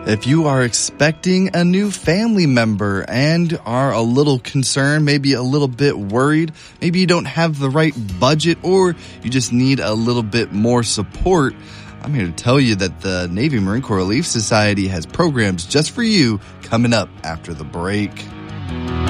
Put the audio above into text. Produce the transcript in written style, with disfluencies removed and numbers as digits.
If you are expecting a new family member and are a little concerned, maybe a little bit worried, maybe you don't have the right budget, or you just need a little bit more support, I'm here to tell you that the Navy Marine Corps Relief Society has programs just for you coming up after the break.